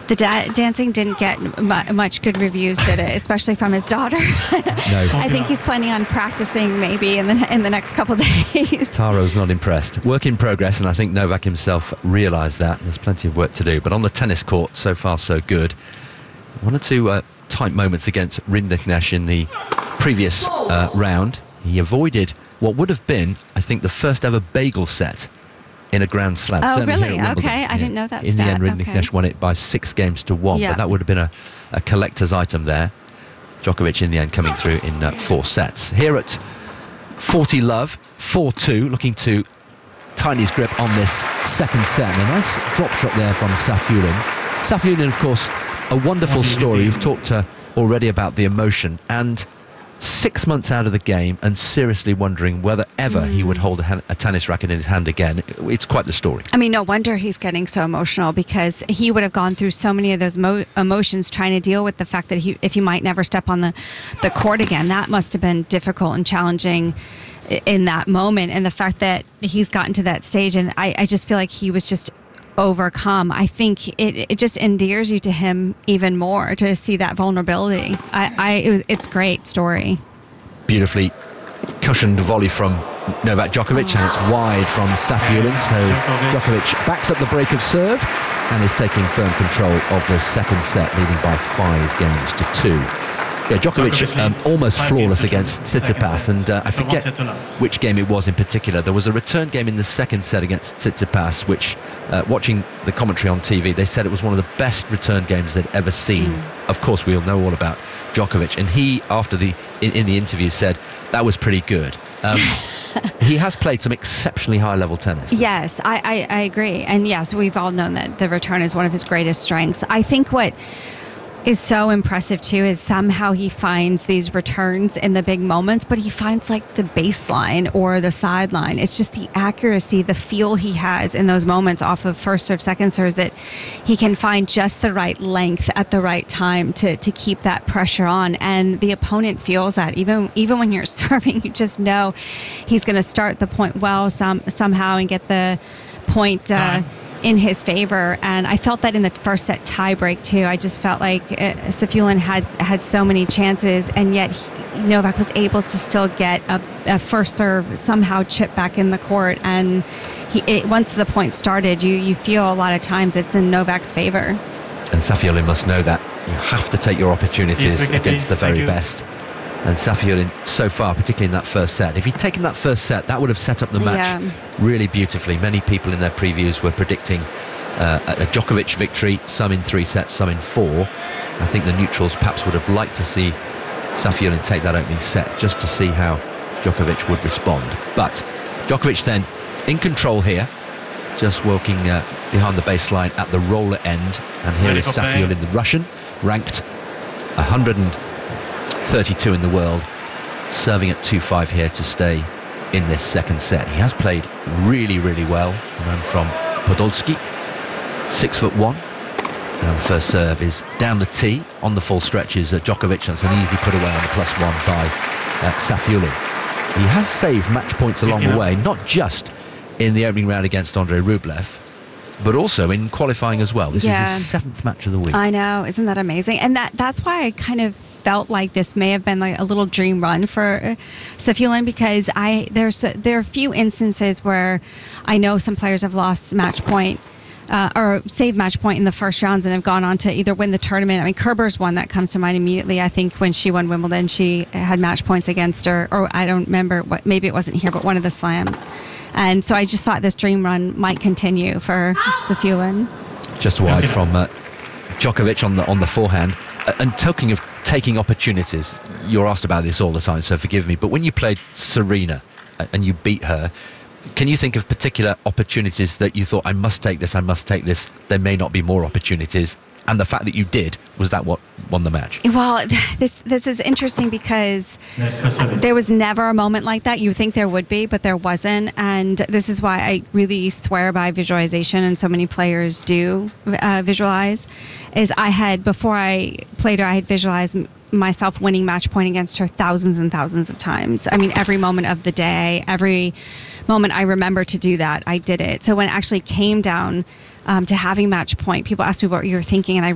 The dancing didn't get much good reviews, did it? Especially from his daughter. No. I think he's planning on practicing maybe in the next couple of days. Taro's not impressed. Work in progress, and I think Novak himself realised that. There's plenty of work to do. But on the tennis court, so far so good. One or two tight moments against Rinderknecht in the previous round. He avoided what would have been, I think, the first ever bagel set in a Grand Slam. Oh, Certainly really? here at Wimbledon. Okay, I didn't know that In stat. the end, Rinderknecht won it by 6 games to 1, Yeah. but that would have been a collector's item there. Djokovic in the end coming through in 4 sets. Here at 40 love, 4-2, looking to tighten his grip on this second set. And a nice drop shot there from Safiullin. Safiullin, of course, a wonderful story. We've talked already about the emotion, and 6 months out of the game and seriously wondering whether ever he would hold a tennis racket in his hand again. It's quite the story. I mean, no wonder he's getting so emotional, because he would have gone through so many of those emotions trying to deal with the fact that if he might never step on the court again. That must have been difficult and challenging in that moment. And the fact that he's gotten to that stage, and I just feel like he was just overcome. I think it just endears you to him even more to see that vulnerability. It's a great story. Beautifully cushioned volley from Novak Djokovic, and it's wide from Safiullin. So Djokovic backs up the break of serve and is taking firm control of the second set, leading by 5 games to 2. Yeah, Djokovic almost flawless against Tsitsipas, and I forget which game it was in particular. There was a return game in the second set against Tsitsipas, which, watching the commentary on TV, they said it was one of the best return games they'd ever seen. Of course, we all know all about Djokovic, and he, after in the interview, said that was pretty good. He has played some exceptionally high-level tennis. Yes, I agree. And yes, we've all known that the return is one of his greatest strengths. I think what is so impressive too is somehow he finds these returns in the big moments, but he finds like the baseline or the sideline. It's just the accuracy, the feel he has in those moments off of first serve, second serves, that he can find just the right length at the right time to keep that pressure on. And the opponent feels that even when you're serving, you just know he's going to start the point well somehow and get the point in his favor. And I felt that in the first set tiebreak too. I just felt like Safiullin had so many chances, and yet Novak was able to still get a first serve somehow chip back in the court. And once the point started, you feel a lot of times it's in Novak's favor. And Safiullin must know that you have to take your opportunities against the very best. And Safiullin, so far, particularly in that first set, if he'd taken that first set, that would have set up the match really beautifully. Many people in their previews were predicting a Djokovic victory, some in 3 sets, some in 4. I think the neutrals perhaps would have liked to see Safiullin take that opening set just to see how Djokovic would respond. But Djokovic then in control here, just walking behind the baseline at the roller end. And here is Safiullin, the Russian, ranked 132 in the world, serving at 2-5 here to stay in this second set. He has played really, really well. The man from Podolski, 6'1", and the first serve is down the tee on the full stretches at Djokovic. That's an easy put away on the +1 by Safiullin. He has saved match points along the way, not just in the opening round against Andrei Rublev, but also in qualifying as well. This is his 7th match of the week. I know, isn't that amazing? And that's why I kind of felt like this may have been like a little dream run for Safiullin, because there are a few instances where I know some players have lost match point or saved match point in the first rounds and have gone on to either win the tournament. I mean, Kerber's one that comes to mind immediately. I think when she won Wimbledon, she had match points against her, or I don't remember, maybe it wasn't here, but one of the slams. And so I just thought this dream run might continue for Safiullin. Just wide from Djokovic on the forehand. And talking of taking opportunities, you're asked about this all the time, so forgive me, but when you played Serena and you beat her, can you think of particular opportunities that you thought, I must take this, there may not be more opportunities, and the fact that you did, was that what won the match? Well, this is interesting because there was never a moment like that. You would think there would be, but there wasn't. And this is why I really swear by visualization, and so many players do visualize, is before I played her, I had visualized myself winning match point against her thousands and thousands of times. I mean, every moment of the day, every moment I remember to do that, I did it. So when it actually came down to having match point, people asked me what you were thinking, and I